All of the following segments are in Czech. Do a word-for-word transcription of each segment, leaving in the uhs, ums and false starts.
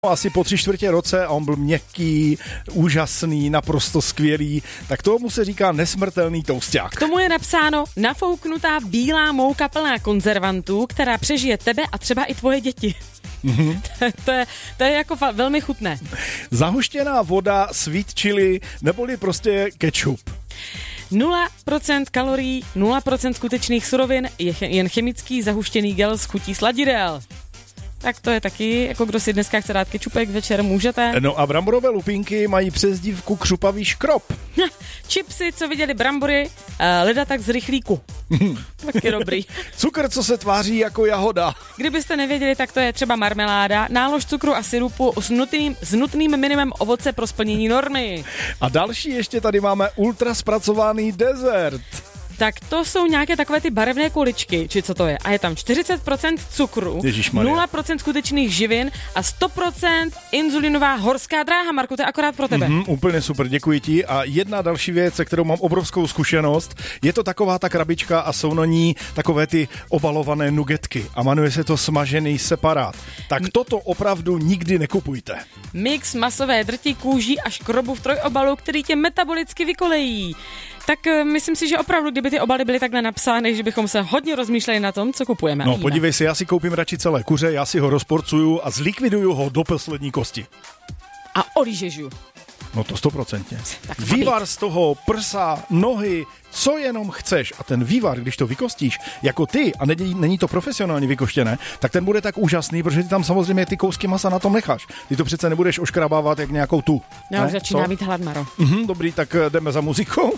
Asi po tři čtvrtě roce a on byl měkký, úžasný, naprosto skvělý, tak tomu se říká nesmrtelný tousťák. K tomu je napsáno nafouknutá bílá mouka plná konzervantů, která přežije tebe a třeba i tvoje děti. Mm-hmm. to, je, to je jako fa- velmi chutné. Zahuštěná voda, sweet chili, neboli prostě ketchup. nula procent kalorií, nula procent skutečných surovin, je jen chemický zahuštěný gel s chutí sladidel. Tak to je taky, jako kdo si dneska chce dát kečupek večer, můžete. No a bramborové lupínky mají přezdívku křupavý škrob. Čipsy, co viděli brambory, uh, leda tak z rychlíku. Taky dobrý. Cukr, co se tváří jako jahoda. Kdybyste nevěděli, tak to je třeba marmeláda, nálož cukru a sirupu s nutným, s nutným minimem ovoce pro splnění normy. A další ještě tady máme ultra zpracovaný dezert. Tak to jsou nějaké takové ty barevné kuličky, či co to je. A je tam čtyřicet procent cukru, nula procent skutečných živin a sto procent inzulinová horská dráha. Marku, to je akorát pro tebe. Mm-hmm, úplně super, děkuji ti. A jedna další věc, se kterou mám obrovskou zkušenost, je to taková ta krabička a jsou na ní takové ty obalované nugetky a jmenuje se to smažený separát. Tak toto opravdu nikdy nekupujte. Mix masové drti, kůží a škrobu v trojobalu, který tě metabolicky vykolejí. Tak myslím si, že opravdu, kdyby ty obaly byly takhle napsány, že bychom se hodně rozmýšleli na tom, co kupujeme. No podívej se, já si koupím radši celé kuře, já si ho rozporcuju a zlikviduju ho do poslední kosti. A olížeš ju. No to stoprocentně. Vývar z toho, prsa, nohy, co jenom chceš. A ten vývar, když to vykostíš, jako ty, a není, není to profesionálně vykoštěné, tak ten bude tak úžasný, protože ty tam samozřejmě ty kousky masa na tom necháš. Ty to přece nebudeš oškrabávat jak nějakou tu. Já už začíná mít hlad, Maro. Mhm, dobrý, tak jdeme za muzikou.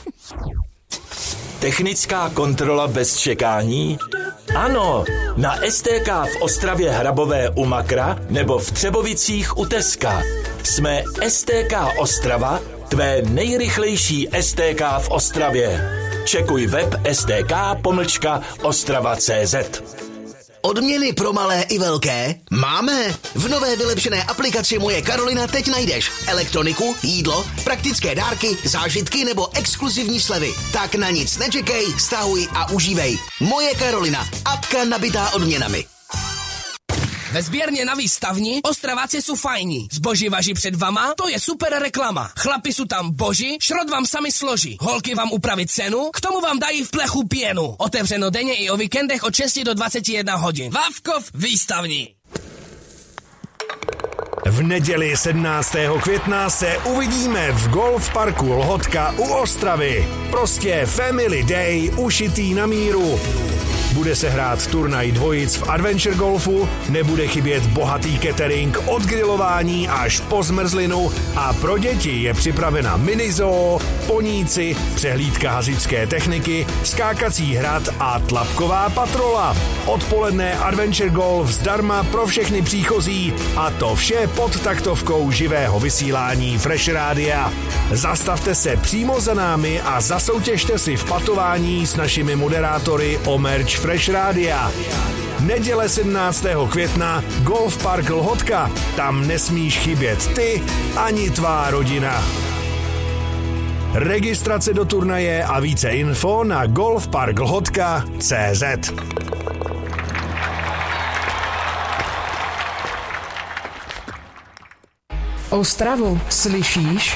Technická kontrola bez čekání? Ano, na S T K v Ostravě Hrabové u Makra nebo v Třebovicích u Teska. Jsme S T K Ostrava, tvé nejrychlejší S T K v Ostravě. Čekuj web stk pomlčka ostrava tečka cé zet. Odměny pro malé i velké? Máme! V nové vylepšené aplikaci Moje Karolina teď najdeš elektroniku, jídlo, praktické dárky, zážitky nebo exkluzivní slevy. Tak na nic nečekej, stahuj a užívej. Moje Karolina, apka nabitá odměnami. Ve sběrně na výstavni Ostraváci jsou fajní. Zboží važí před vama, to je super reklama. Chlapi jsou tam boží, šrot vám sami složí. Holky vám upraví cenu, k tomu vám dají v plechu pěnu. Otevřeno denně i o víkendech od šesti do dvaceti jedné hodin. Vávkov výstavní. V neděli sedmnáctého května se uvidíme v Golf Parku Lhotka u Ostravy. Prostě Family Day ušitý na míru. Bude se hrát turnaj dvojic v adventure golfu, nebude chybět bohatý catering od grilování až po zmrzlinu a pro děti je připravena minizoo, poníci, přehlídka hasičské techniky, skákací hrad a tlapková patrola. Odpoledne adventure golf zdarma pro všechny příchozí a to vše pod taktovkou živého vysílání Fresh Rádia. Zastavte se přímo za námi a zasoutěžte si v patování s našimi moderátory o merch Fresh Rádia. Neděle sedmnáctého května Golf Park Lhotka. Tam nesmíš chybět ty ani tvá rodina. Registrace do turnaje a více info na golf park lhotka tečka cé zet. Ostravu slyšíš?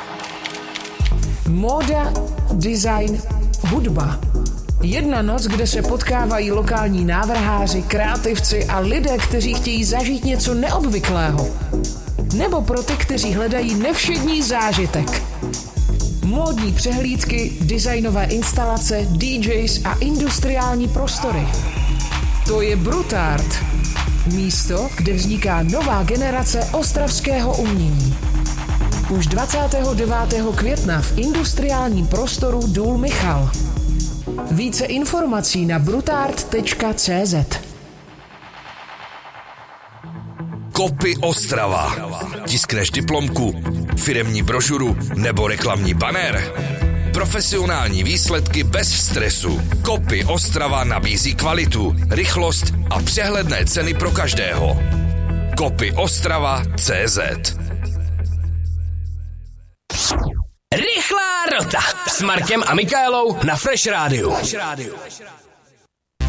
Móda, design, hudba. Jedna noc, kde se potkávají lokální návrháři, kreativci a lidé, kteří chtějí zažít něco neobvyklého. Nebo pro ty, kteří hledají nevšední zážitek. Módní přehlídky, designové instalace, D Js a industriální prostory. To je Brutart. Místo, kde vzniká nová generace ostravského umění. Už dvacátého devátého května v industriálním prostoru Důl Michal. Více informací na brutart tečka cé zet. Kopy Ostrava. Tiskneš diplomku, firemní brožuru nebo reklamní banner? Profesionální výsledky bez stresu. Kopy Ostrava nabízí kvalitu, rychlost a přehledné ceny pro každého. Kopy Ostrava tečka cé zet. Rychlá rota s Markem a Michaelou na Fresh Rádiu.